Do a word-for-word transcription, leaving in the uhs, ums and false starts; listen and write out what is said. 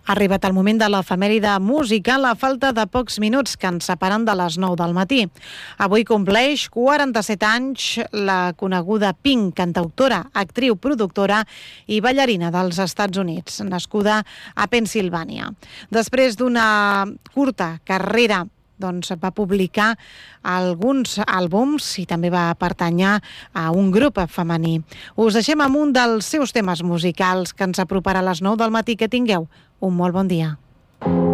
Ha arribat el moment de l'efemèride musical a falta de pocs minuts que ens separen de les nou del matí. Avui compleix quaranta-set anys la coneguda Pink, cantautora, actriu, productora i ballarina dels Estats Units, nascuda a Pennsilvània. Després d'una curta carrera, doncs va publicar alguns àlbums i també va pertànyer a un grup femení. Us deixem amb un dels seus temes musicals que ens aproparà a les nou del matí. Que tingueu un molt bon dia.